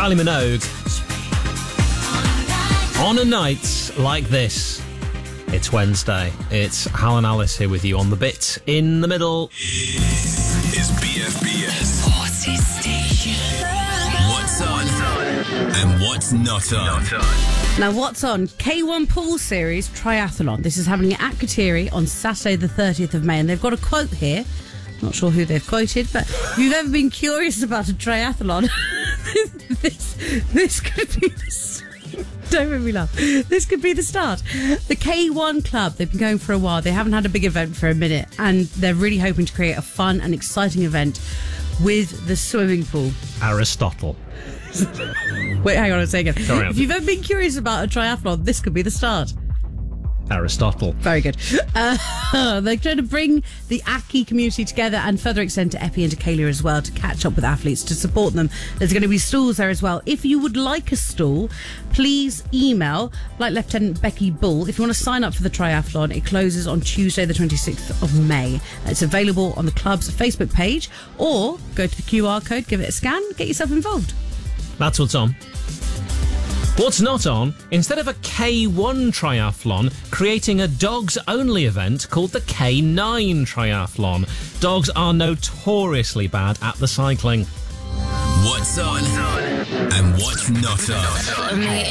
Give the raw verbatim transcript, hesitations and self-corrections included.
Kylie Minogue. On a night like this, it's Wednesday. It's Hal and Alice here with you on the bit in the middle. Is B F B S Party Station. What's on and what's not on? Now, what's on? K one Pool Series Triathlon. This is happening at Akrotiri on Saturday the thirtieth of May, and they've got a quote here. Not sure who they've quoted, but if you've ever been curious about a triathlon, this this could be the Don't make me laugh. This could be the start. The K one Club, they've been going for a while. They haven't had a big event for a minute, and they're really hoping to create a fun and exciting event with the swimming pool. Aristotle. Wait, hang on a second. Sorry, if you've ever been curious about a triathlon, this could be the start. Aristotle. Very good. Uh, they're trying to bring the Aki community together and further extend to Epi and to Kayla as well to catch up with athletes, to support them. There's going to be stalls there as well. If you would like a stall, please email like Lieutenant Becky Bull. If you want to sign up for the triathlon, it closes on Tuesday the twenty-sixth of May. It's available on the club's Facebook page, or go to the Q R code, give it a scan, get yourself involved. That's what's on. What's not on? Instead of a K one triathlon, creating a dogs-only event called the K nine triathlon. Dogs are notoriously bad at the cycling. What's on and what's not on?